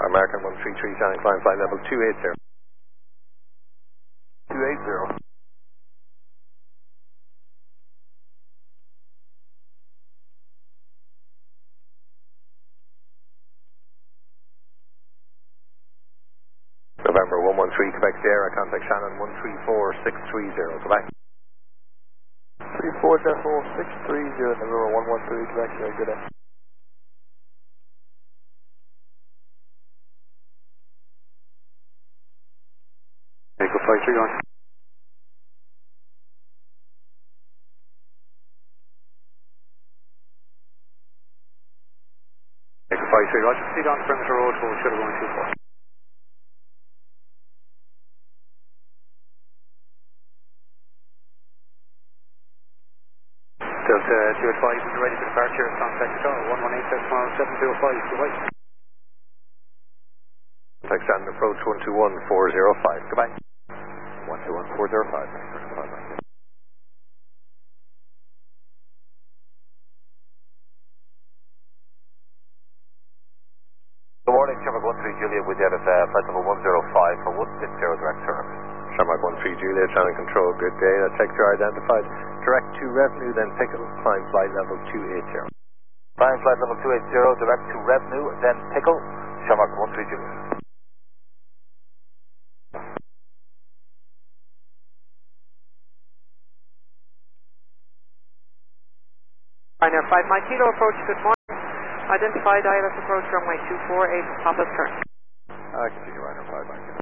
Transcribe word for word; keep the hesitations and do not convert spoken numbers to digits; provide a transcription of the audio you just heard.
American one three three, Shannon, climb flight level two eight zero. two eight zero. November one one three, Quebec Sierra, contact Shannon one three four six three zero, Quebec. three four decimal six three zero, November one one three, Quebec Sierra, good day. Echo flight three going. Echo flight three, Roger, proceed on perimeter road, hold sugar one two four. Delta two eight five, when you're ready for departure, contact Star one one eight decimal seven zero five, goodbye. Contact Shannon, approach one two one four zero five, goodbye. one two one four zero five, thanks for calling. Good morning, Shamrock one three Juliet with you at uh, flight level one zero five for one six zero direct service. Shamrock one three Juliet, Shannon Control, good day. That sector identified. Direct to revenue, then Pickle, climb flight level two eight zero. Climb flight level two eight zero, direct to revenue, then Pickle, Shamrock one three Juliet. Ryanair five nine Kilo approach, good morning. Identified I L S approach runway two four eight, Papa's turn. I can see you, Ryanair five nine Kilo.